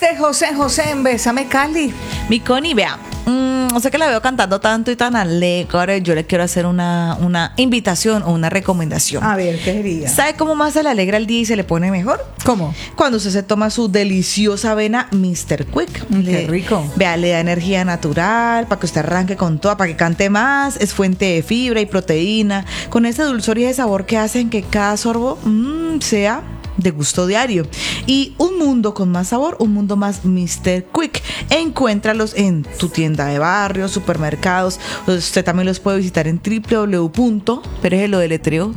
este José José en Bésame Cali. Mi Connie, vea, sé que la veo cantando tanto y tan alegre. Yo le quiero hacer una invitación o una recomendación. A ver, ¿qué sería? ¿Sabe cómo más se le alegra el día y se le pone mejor? ¿Cómo? Cuando usted se toma su deliciosa avena Mr. Quick. Qué rico. Vea, le da energía natural para que usted arranque con toda, para que cante más. Es fuente de fibra y proteína, con ese dulzor y ese sabor que hacen que cada sorbo sea de gusto diario. Y un mundo con más sabor, un mundo más Mr. Quick. Encuéntralos en tu tienda de barrio, supermercados. Usted también los puede visitar en pero es lo deletreo,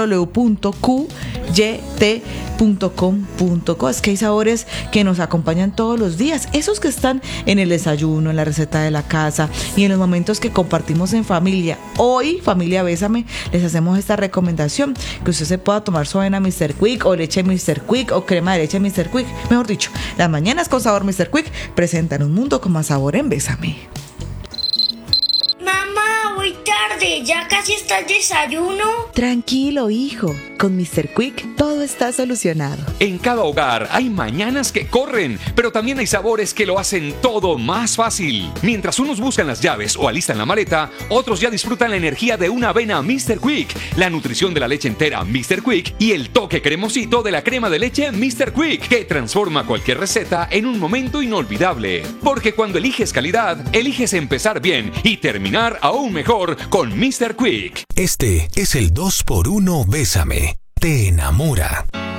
www.qyt.com.co. Es que hay sabores que nos acompañan todos los días, esos que están en el desayuno, en la receta de la casa y en los momentos que compartimos en familia. Hoy, familia Bésame, les hacemos esta recomendación, que usted se pueda tomar su avena Mr. Quick o leche Mr. Quick o crema de leche Mr. Quick. Mejor dicho, las mañanas con sabor Mr. Quick presentan un mundo con más sabor en Bésame. Mamá, voy tarde, ya casi está el desayuno. Tranquilo, hijo. Con Mr. Quick todo está solucionado. En cada hogar hay mañanas que corren, pero también hay sabores que lo hacen todo más fácil. Mientras unos buscan las llaves o alistan la maleta, otros ya disfrutan la energía de una avena Mr. Quick, la nutrición de la leche entera Mr. Quick y el toque cremosito de la crema de leche Mr. Quick, que transforma cualquier receta en un momento inolvidable. Porque cuando eliges calidad, eliges empezar bien y terminar aún mejor con Mr. Quick. Este es el 2x1 Bésame. Te enamora.